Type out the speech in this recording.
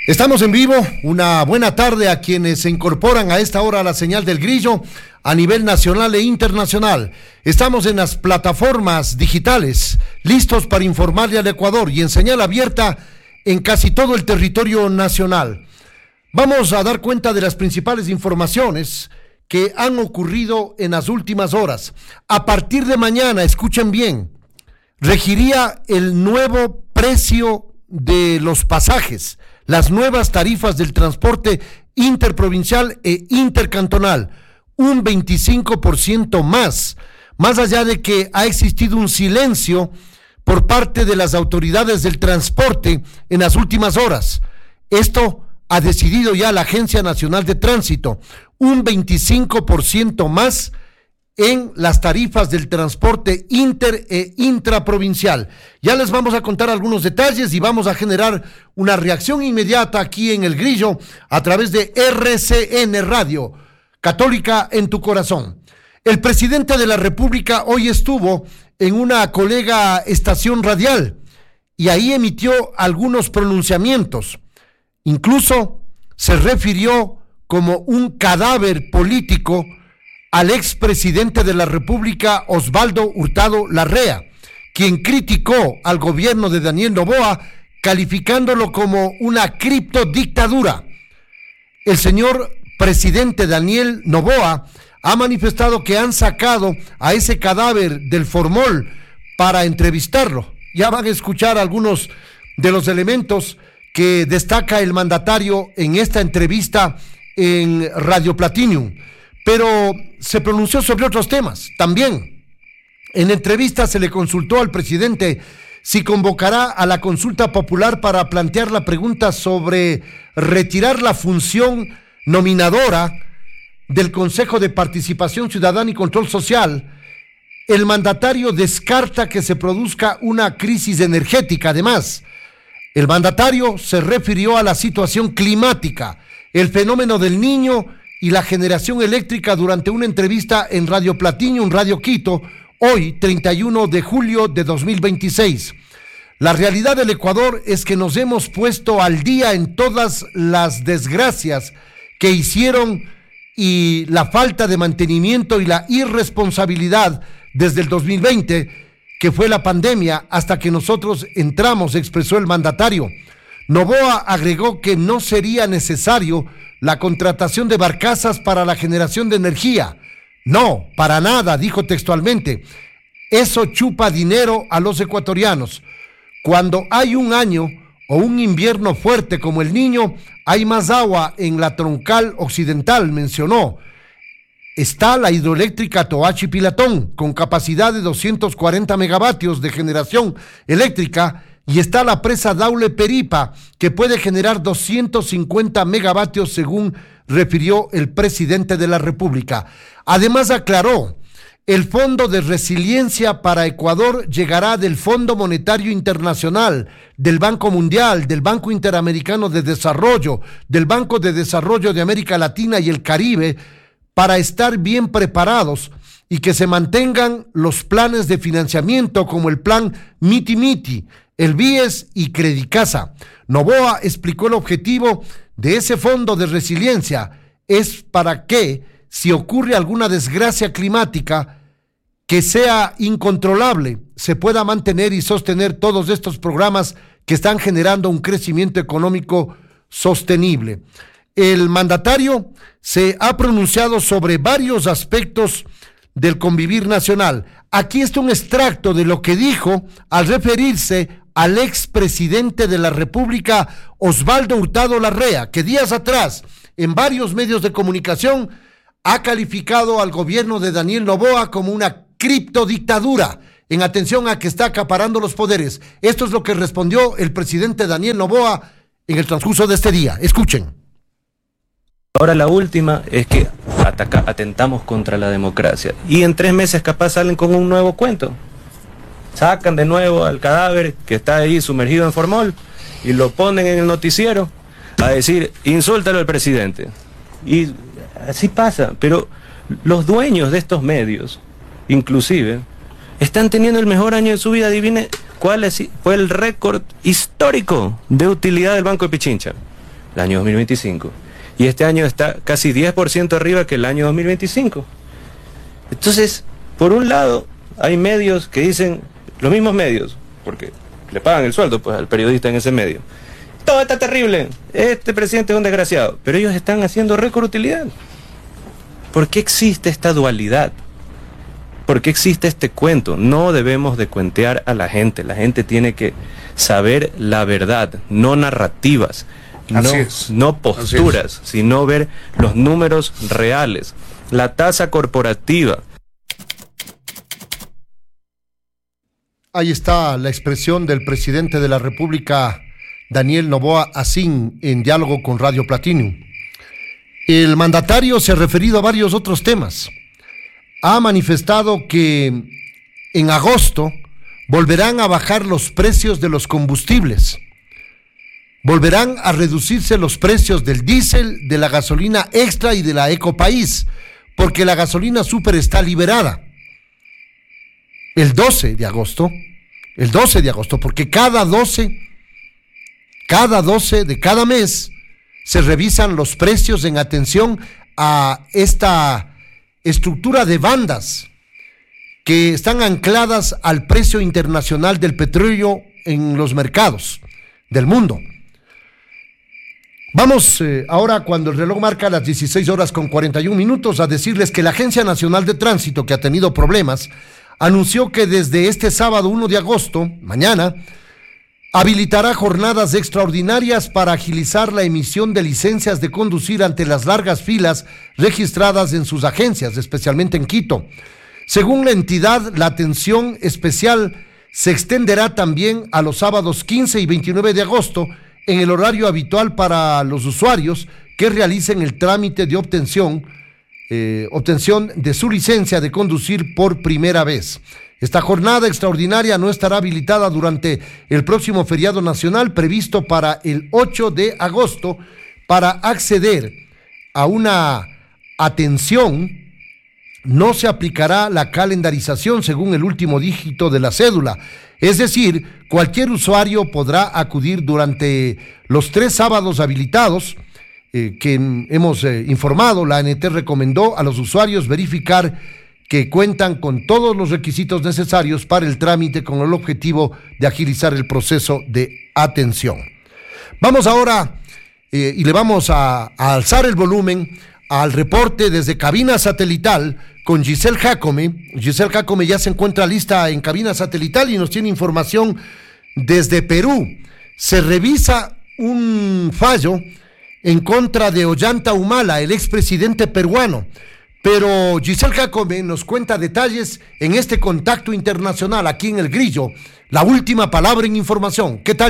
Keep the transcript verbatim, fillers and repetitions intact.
Estamos en vivo, una buena tarde a quienes se incorporan a esta hora a la señal del Grillo a nivel nacional e internacional. Estamos en las plataformas digitales, listos para informarle al Ecuador y en señal abierta en casi todo el territorio nacional. Vamos a dar cuenta de las principales informaciones que han ocurrido en las últimas horas. A partir de mañana, escuchen bien, regiría el nuevo precio de los pasajes, las nuevas tarifas del transporte interprovincial e intercantonal, un veinticinco por ciento más, más allá de que ha existido un silencio por parte de las autoridades del transporte en las últimas horas. Esto ha decidido ya la Agencia Nacional de Tránsito, un veinticinco por ciento más en las tarifas del transporte inter e intraprovincial. Ya les vamos a contar algunos detalles y vamos a generar una reacción inmediata aquí en El Grillo a través de R C N Radio, Católica en tu corazón. El presidente de la República hoy estuvo en una colega estación radial y ahí emitió algunos pronunciamientos. Incluso se refirió como un cadáver político al expresidente de la República, Osvaldo Hurtado Larrea, quien criticó al gobierno de Daniel Noboa, calificándolo como una criptodictadura. El señor presidente Daniel Noboa ha manifestado que han sacado a ese cadáver del formol para entrevistarlo. Ya van a escuchar algunos de los elementos que destaca el mandatario en esta entrevista en Radio Platinum. Pero se pronunció sobre otros temas también. En entrevista se le consultó al presidente si convocará a la consulta popular para plantear la pregunta sobre retirar la función nominadora del Consejo de Participación Ciudadana y Control Social. El mandatario descarta que se produzca una crisis energética. Además, el mandatario se refirió a la situación climática, el fenómeno del Niño y la generación eléctrica durante una entrevista en Radio Platinum, Radio Quito, hoy, treinta y uno de julio de dos mil veintiséis. La realidad del Ecuador es que nos hemos puesto al día en todas las desgracias que hicieron y la falta de mantenimiento y la irresponsabilidad desde el dos mil veinte, que fue la pandemia, hasta que nosotros entramos, expresó el mandatario. Noboa agregó que no sería necesario la contratación de barcazas para la generación de energía. No, para nada, dijo textualmente. Eso chupa dinero a los ecuatorianos. Cuando hay un año o un invierno fuerte como el Niño, hay más agua en la troncal occidental, mencionó. Está la hidroeléctrica Toachi Pilatón, con capacidad de doscientos cuarenta megavatios de generación eléctrica, y está la presa Daule Peripa, que puede generar doscientos cincuenta megavatios, según refirió el presidente de la República. Además aclaró, el Fondo de Resiliencia para Ecuador llegará del Fondo Monetario Internacional, del Banco Mundial, del Banco Interamericano de Desarrollo, del Banco de Desarrollo de América Latina y el Caribe, para estar bien preparados y que se mantengan los planes de financiamiento como el plan Miti Miti, el BIES y Credicasa. Noboa explicó el objetivo de ese fondo de resiliencia es para que, si ocurre alguna desgracia climática que sea incontrolable, se pueda mantener y sostener todos estos programas que están generando un crecimiento económico sostenible. El mandatario se ha pronunciado sobre varios aspectos del convivir nacional. Aquí está un extracto de lo que dijo al referirse al expresidente de la República, Osvaldo Hurtado Larrea, que días atrás, en varios medios de comunicación, ha calificado al gobierno de Daniel Noboa como una criptodictadura, en atención a que está acaparando los poderes. Esto es lo que respondió el presidente Daniel Noboa en el transcurso de este día. Escuchen. Ahora la última es que ataca, atentamos contra la democracia. Y en tres meses capaz salen con un nuevo cuento. Sacan de nuevo al cadáver que está ahí sumergido en formol y lo ponen en el noticiero a decir, insúltalo al presidente. Y así pasa, pero los dueños de estos medios, inclusive, están teniendo el mejor año de su vida. Adivine cuál es, fue el récord histórico de utilidad del Banco de Pichincha. el año dos mil veinticinco. Y este año está casi diez por ciento arriba que el año dos mil veinticinco. Entonces, por un lado, hay medios que dicen, los mismos medios, porque le pagan el sueldo pues al periodista en ese medio, todo está terrible, este presidente es un desgraciado, pero ellos están haciendo récord utilidad. ¿Por qué existe esta dualidad? ¿Por qué existe este cuento? No debemos de cuentear a la gente, la gente tiene que saber la verdad, no narrativas. No, no posturas, sino ver los números reales, la tasa corporativa. Ahí está la expresión del presidente de la República, Daniel Noboa Asín, en diálogo con Radio Platinum. El mandatario se ha referido a varios otros temas. Ha manifestado que en agosto volverán a bajar los precios de los combustibles. Volverán a reducirse los precios del diésel, de la gasolina extra y de la Ecopaís, porque la gasolina super está liberada. El doce de agosto, el doce de agosto, porque cada doce, cada doce de cada mes se revisan los precios en atención a esta estructura de bandas que están ancladas al precio internacional del petróleo en los mercados del mundo. Vamos eh, ahora, cuando el reloj marca las dieciséis horas con cuarenta y un minutos, a decirles que la Agencia Nacional de Tránsito, que ha tenido problemas, anunció que desde este sábado uno de agosto, mañana, habilitará jornadas extraordinarias para agilizar la emisión de licencias de conducir ante las largas filas registradas en sus agencias, especialmente en Quito. Según la entidad, la atención especial se extenderá también a los sábados quince y veintinueve de agosto, en el horario habitual para los usuarios que realicen el trámite de obtención, eh, obtención de su licencia de conducir por primera vez. Esta jornada extraordinaria no estará habilitada durante el próximo feriado nacional previsto para el ocho de agosto. Para acceder a una atención no se aplicará la calendarización según el último dígito de la cédula. Es decir, cualquier usuario podrá acudir durante los tres sábados habilitados eh, que hemos eh, informado. La A N T recomendó a los usuarios verificar que cuentan con todos los requisitos necesarios para el trámite con el objetivo de agilizar el proceso de atención. Vamos ahora eh, y le vamos a, a alzar el volumen al reporte desde cabina satelital con Giselle Jacome. Giselle Jacome ya se encuentra lista en cabina satelital y nos tiene información desde Perú. Se revisa un fallo en contra de Ollanta Humala, el expresidente peruano. Pero Giselle Jacome nos cuenta detalles en este contacto internacional aquí en El Grillo. La última palabra en información. ¿Qué tal?